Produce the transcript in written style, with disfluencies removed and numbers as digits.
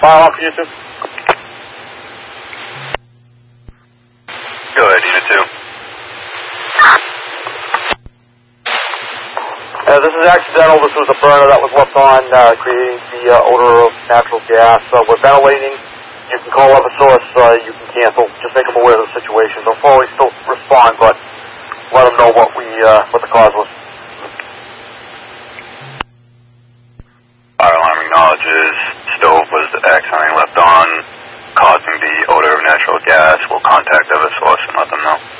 fire alarm for you two? Go ahead, Unit 2. This is accidental. This was a burner that was left on, creating the odor of natural gas. We're ventilating. You can call Eversource. You can cancel. Just make them aware of the situation. They'll probably still respond, but let them know what the cause was. Fire alarm acknowledges stove was accidentally left on, causing the odor of natural gas. We'll contact Eversource and let them know.